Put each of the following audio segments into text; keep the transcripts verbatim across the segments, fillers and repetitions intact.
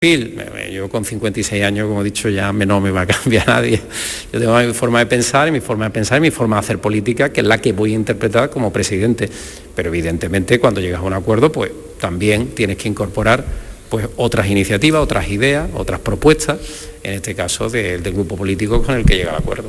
Yo con cincuenta y seis años, como he dicho, ya me, no me va a cambiar nadie. Yo tengo mi forma de pensar y mi forma de pensar y mi forma de hacer política, que es la que voy a interpretar como presidente. Pero evidentemente cuando llegas a un acuerdo, pues también tienes que incorporar pues otras iniciativas, otras ideas, otras propuestas, en este caso de, del grupo político con el que llega al acuerdo.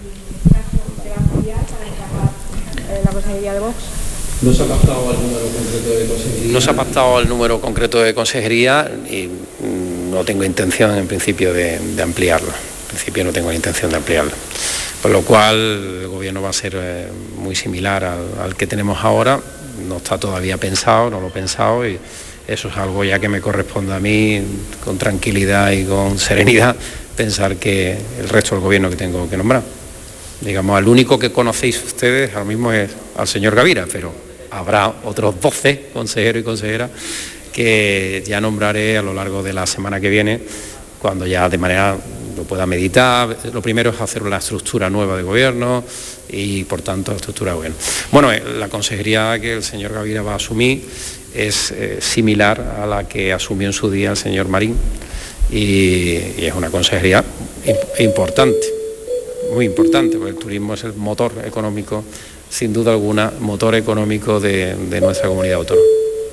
¿La consejería de Vox? ¿No se ha pactado el número concreto de consejería? No se ha pactado el número concreto de consejería y no tengo intención en principio de, de ampliarlo. En principio no tengo intención de ampliarlo. Por lo cual el gobierno va a ser eh, muy similar al, al que tenemos ahora. No está todavía pensado, no lo he pensado y eso es algo ya que me corresponde a mí con tranquilidad y con serenidad pensar que el resto del gobierno que tengo que nombrar. Digamos, al único que conocéis ustedes ahora mismo es al señor Gavira, pero habrá otros doce consejeros y consejeras que ya nombraré a lo largo de la semana que viene, cuando ya de manera lo pueda meditar. Lo primero es hacer una estructura nueva de gobierno y, por tanto, la estructura de gobierno. Bueno, la consejería que el señor Gavira va a asumir es eh, similar a la que asumió en su día el señor Marín y, y es una consejería imp- importante. Muy importante, porque el turismo es el motor económico, sin duda alguna, motor económico de, de nuestra comunidad autónoma.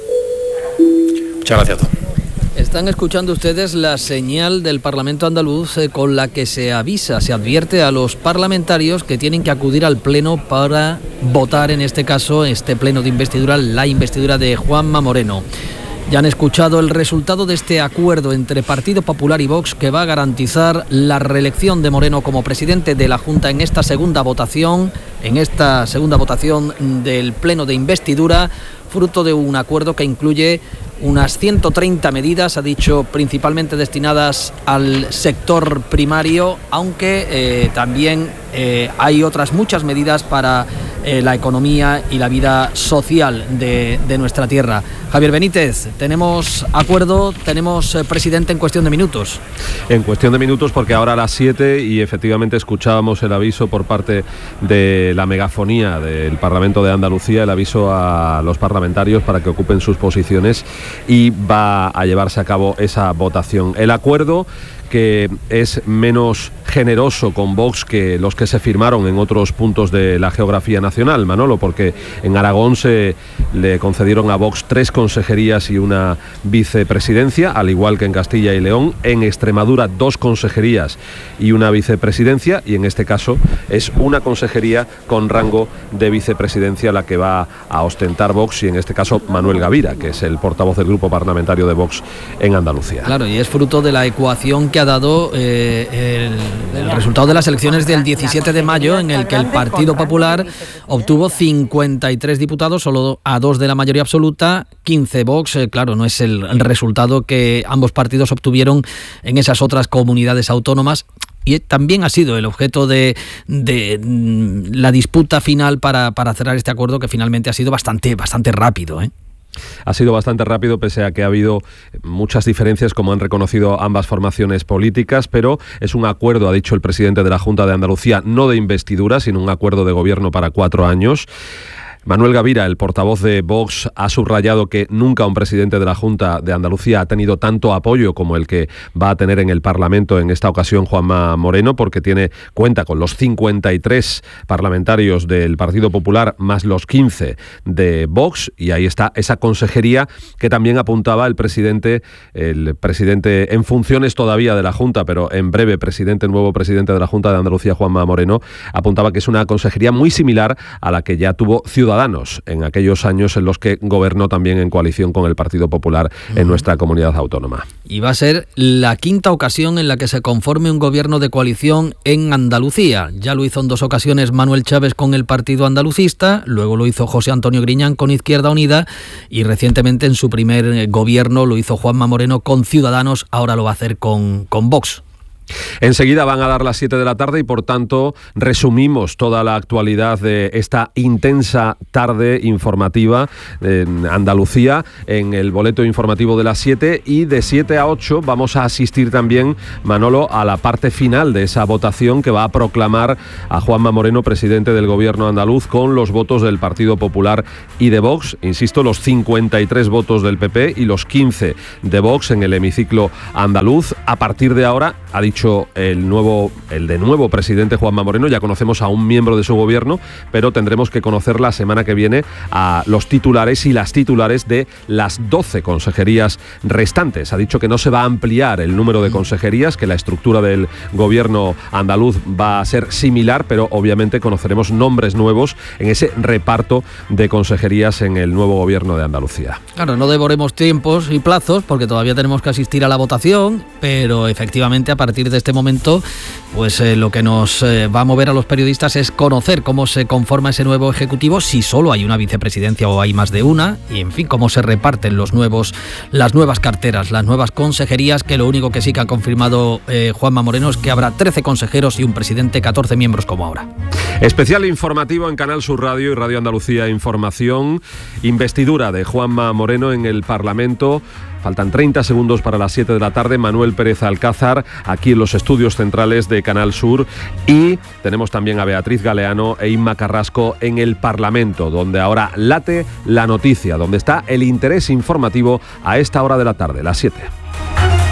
Muchas gracias a todos. Están escuchando ustedes la señal del Parlamento andaluz eh, con la que se avisa, se advierte a los parlamentarios que tienen que acudir al Pleno para votar, en este caso, este Pleno de investidura, la investidura de Juanma Moreno. Ya han escuchado el resultado de este acuerdo entre Partido Popular y Vox, que va a garantizar la reelección de Moreno como presidente de la Junta en esta segunda votación, en esta segunda votación del Pleno de investidura, fruto de un acuerdo que incluye unas ciento treinta medidas, ha dicho, principalmente destinadas al sector primario, aunque eh, también eh, hay otras muchas medidas para eh, la economía y la vida social de, de nuestra tierra. Javier Benítez, tenemos acuerdo, tenemos eh, presidente en cuestión de minutos. En cuestión de minutos, porque ahora a las siete y efectivamente escuchábamos el aviso por parte de la megafonía del Parlamento de Andalucía, el aviso a los parlamentarios para que ocupen sus posiciones, y va a llevarse a cabo esa votación. El acuerdo, que es menos generoso con Vox que los que se firmaron en otros puntos de la geografía nacional, Manolo, porque en Aragón se le concedieron a Vox tres consejerías y una vicepresidencia, al igual que en Castilla y León. En Extremadura, dos consejerías y una vicepresidencia, y en este caso es una consejería con rango de vicepresidencia la que va a ostentar Vox, y en este caso Manuel Gavira, que es el portavoz del grupo parlamentario de Vox en Andalucía. Claro, y es fruto de la ecuación que ha dado eh, el, el resultado de las elecciones del diecisiete de mayo, en el que el Partido Popular obtuvo cincuenta y tres diputados, solo a dos de la mayoría absoluta, quince Vox. Eh, claro, no es el, el resultado que ambos partidos obtuvieron en esas otras comunidades autónomas. Y también ha sido el objeto de, de la disputa final para, para cerrar este acuerdo, que finalmente ha sido bastante, bastante rápido, ¿eh? Ha sido bastante rápido, pese a que ha habido muchas diferencias, como han reconocido ambas formaciones políticas, pero es un acuerdo, ha dicho el presidente de la Junta de Andalucía, no de investidura, sino un acuerdo de gobierno para cuatro años. Manuel Gavira, el portavoz de Vox, ha subrayado que nunca un presidente de la Junta de Andalucía ha tenido tanto apoyo como el que va a tener en el Parlamento en esta ocasión Juanma Moreno, porque tiene cuenta con los cincuenta y tres parlamentarios del Partido Popular más los quince de Vox, y ahí está esa consejería que también apuntaba el presidente, el presidente en funciones todavía de la Junta, pero en breve presidente, nuevo presidente de la Junta de Andalucía, Juanma Moreno, apuntaba que es una consejería muy similar a la que ya tuvo Ciudadanos en aquellos años en los que gobernó también en coalición con el Partido Popular en nuestra comunidad autónoma. Y va a ser la quinta ocasión en la que se conforme un gobierno de coalición en Andalucía. Ya lo hizo en dos ocasiones Manuel Chávez con el Partido Andalucista, luego lo hizo José Antonio Griñán con Izquierda Unida, y recientemente en su primer gobierno lo hizo Juanma Moreno con Ciudadanos, ahora lo va a hacer con, con Vox. Enseguida van a dar las siete de la tarde y por tanto resumimos toda la actualidad de esta intensa tarde informativa en Andalucía en el boleto informativo de las siete, y de siete a ocho vamos a asistir también, Manolo, a la parte final de esa votación que va a proclamar a Juanma Moreno presidente del gobierno andaluz con los votos del Partido Popular y de Vox. Insisto, los cincuenta y tres votos del P P y los quince de Vox en el hemiciclo andaluz. A partir de ahora, ha dicho el nuevo, el de nuevo presidente Juanma Moreno, ya conocemos a un miembro de su gobierno, pero tendremos que conocer la semana que viene a los titulares y las titulares de las doce consejerías restantes. Ha dicho que no se va a ampliar el número de consejerías, que la estructura del gobierno andaluz va a ser similar, pero obviamente conoceremos nombres nuevos en ese reparto de consejerías en el nuevo gobierno de Andalucía. Claro, no devoremos tiempos y plazos porque todavía tenemos que asistir a la votación, pero efectivamente a partir de este momento, pues eh, lo que nos eh, va a mover a los periodistas es conocer cómo se conforma ese nuevo ejecutivo, si solo hay una vicepresidencia o hay más de una, y en fin, cómo se reparten los nuevos, las nuevas carteras, las nuevas consejerías, que lo único que sí que ha confirmado eh, Juanma Moreno es que habrá trece consejeros y un presidente, catorce miembros como ahora. Especial informativo en Canal Sur Radio y Radio Andalucía Información. Investidura de Juanma Moreno en el Parlamento. Faltan treinta segundos para las siete de la tarde. Manuel Pérez Alcázar, aquí en los estudios centrales de Canal Sur. Y tenemos también a Beatriz Galeano e Inma Carrasco en el Parlamento, donde ahora late la noticia, donde está el interés informativo a esta hora de la tarde, las siete.